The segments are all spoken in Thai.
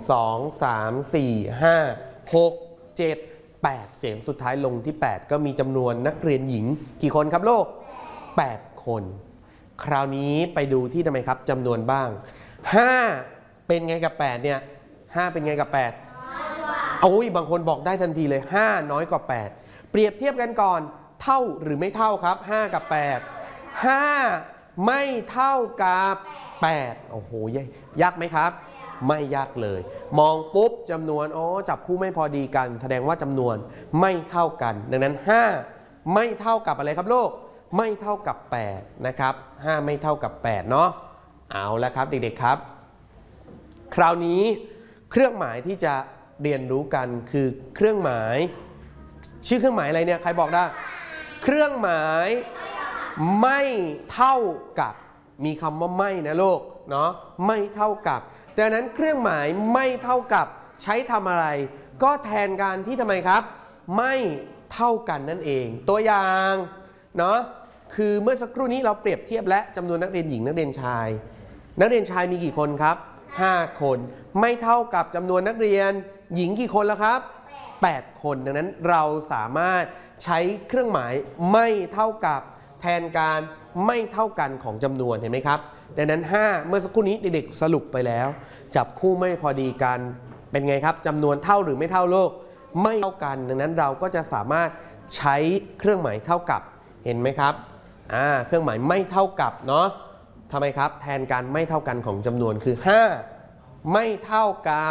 2 3 4 5 6 7 8เสียงสุดท้ายลงที่8ก็มีจำนวนนักเรียนหญิงกี่คนครับลูก8คนคราวนี้ไปดูที่ทำไมครับจำนวนบ้าง5เป็นไงกับ8เนี่ย5เป็นไงกับ8โอ้ยบางคนบอกได้ทันทีเลย5น้อยกว่า8เปรียบเทียบกันก่อนเท่าหรือไม่เท่าครับ5กับ8 5ไม่เท่ากับ8โอ้โหยากไหมครับไม่ยากเลยมองปุ๊บจำนวนจับคู่ไม่พอดีกันแสดงว่าจำนวนไม่เท่ากันดังนั้น5ไม่เท่ากับอะไรครับลูกไม่เท่ากับ8นะครับ5ไม่เท่ากับ8เนาะเอาละครับเด็กๆครับคราวนี้เครื่องหมายที่จะเรียนรู้กันคือเครื่องหมายชื่อเครื่องหมายอะไรเนี่ยใครบอกได้เครื่องหมายไม่เท่ากับมีคำว่าไม่นะลูกเนาะไม่เท่ากับดังนั้นเครื่องหมายไม่เท่ากับใช้ทำอะไรก็แทนการที่ทำไมครับไม่เท่ากันนั่นเองตัวอย่างเนาะคือเมื่อสักครู่นี้เราเปรียบเทียบและจำนวนนักเรียนหญิงนักเรียนชายมีกี่คนครับ5คนไม่เท่ากับจำนวนนักเรียนหญิงกี่คนแล้วครับ8คนดังนั้นเราสามารถใช้เครื่องหมายไม่เท่ากับแทนการไม่เท่ากันของจำนวนเห็นไหมครับดังนั้น5เมื่อสักครู่นี้เด็กๆสรุปไปแล้วจับคู่ไม่พอดีกันเป็นไงครับจำนวนเท่าหรือไม่เท่าโลกไม่เท่ากันดังนั้นเราก็จะสามารถใช้เครื่องหมายเท่ากับเห็นไหมครับเครื่องหมายไม่เท่ากับเนาะทำไมครับแทนการไม่เท่ากันของจำนวนคือ5ไม่เท่ากับ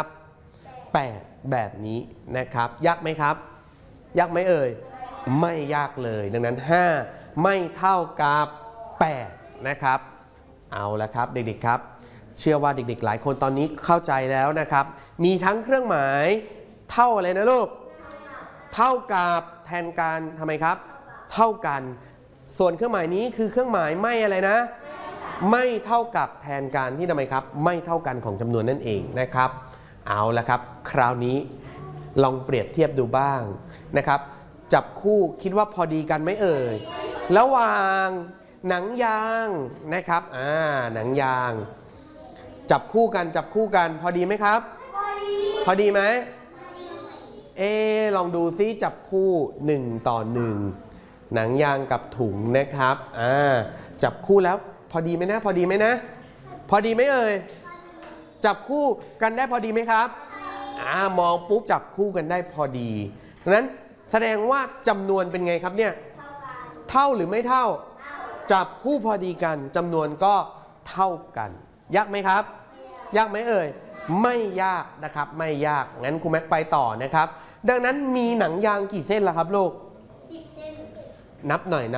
8แบบนี้นะครับยากไหมครับยากไหมเอ่ยไม่ยากเลยดังนั้น5ไม่เท่ากับ8นะครับเอาละครับเด็กๆครับเชื่อว่าเด็กๆหลายคนตอนนี้เข้าใจแล้วนะครับมีทั้งเครื่องหมายเท่าอะไรนะลูกเท่ากับแทนการทำไมครับเท่ากันส่วนเครื่องหมายนี้คือเครื่องหมายไม่อะไรนะไม่เท่ากับแทนการที่ทำไมครับไม่เท่ากันของจำนวนนั่นเองนะครับเอาละครับคราวนี้ลองเปรียบเทียบดูบ้างนะครับจับคู่คิดว่าพอดีกันไหมเอ่ยระหว่างหนังยางนะครับหนังยางจับคู่กันพอดีไหมครับพอดีไหมลองดูซิจับคู่1 ต่อ 1หนังยางกับถุงนะครับจับคู่แล้วพอดีไหมนะพอดีไหมนะพอดีไหมเอ่ยจับคู่กันได้พอดีไหมครับมองปุ๊บจับคู่กันได้พอดีดังนั้นแสดงว่าจำนวนเป็นไงครับเนี่ยเท่าหรือไม่เท่าจับคู่พอดีกันจำนวนก็เท่ากันยากไหมครับยากไหมเอ่ยไม่ยากนะครับไม่ยากงั้นครูแม็กไปต่อนะครับดังนั้นมีหนังยางกี่เส้นล่ะครับลูก10 เส้นนับหน่อย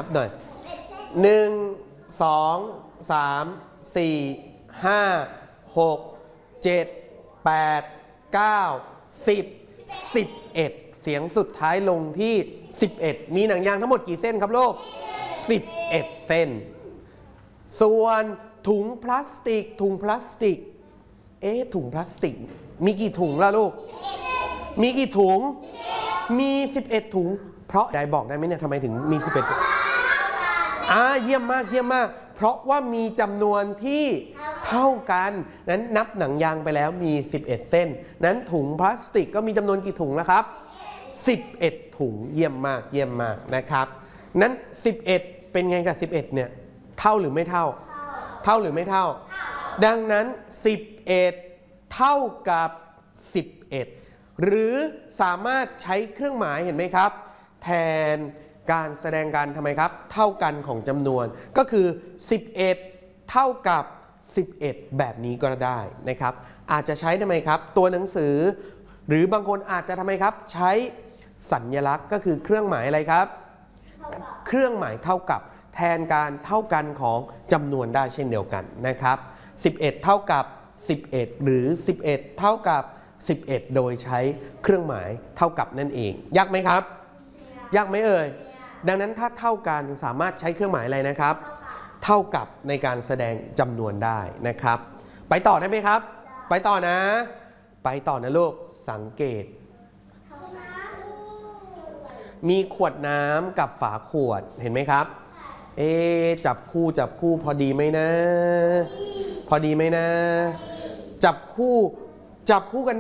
1 2 3 4 5 6 7 8 9 10 11เสียงสุดท้ายลงที่11มีหนังยางทั้งหมดกี่เส้นครับลูก11เส้นส่วนถุงพลาสติกถุงพลาสติกมีกี่ถุงล่ะลูกมีกี่ถุงมี11ถุงเพราะได้บอกได้ไหมเนี่ยทำไมถึงมี11ถุงเยี่ยมมากเพราะว่ามีจำนวนที่เท่ากันนั้นนับหนังยางไปแล้วมี11เส้นนั้นถุงพลาสติกก็มีจำนวนกี่ถุงนะครับ11ถุงเยี่ยมมากนะครับนั้น11เป็นไงกับ11เนี่ยเท่าหรือไม่เท่าหรือไม่เท่าดังนั้น11เท่ากับ11หรือสามารถใช้เครื่องหมายเห็นไหมครับแทนการแสดงการทำไมครับเท่ากันของจำนวนก็คือ11เท่ากับ11แบบนี้ก็ได้นะครับอาจจะใช้ทำไมครับตัวหนังสือหรือบางคนอาจจะทำไมครับใช้สัญลักษณ์ก็คือเครื่องหมายอะไรครับเครื่องหมายเท่ากับแทนการเท่ากันของจำนวนได้เช่นเดียวกันนะครับ11เท่ากับ11หรือ11เท่ากับ11โดยใช้เครื่องหมายเท่ากับนั่นเองยากไหมครับยากไหมเอ่ยดังนั้นถ้าเท่ากันสามารถใช้เครื่องหมายอะไรนะครับเท่ากับในการแสดงจำนวนได้นะครับไปต่อได้ไหมครับไปต่อนะลูกสังเกตมีขวดน้ำกับฝาขวดเห็นไหมครับจับคู่พอดีไหมนะจับคู่กัน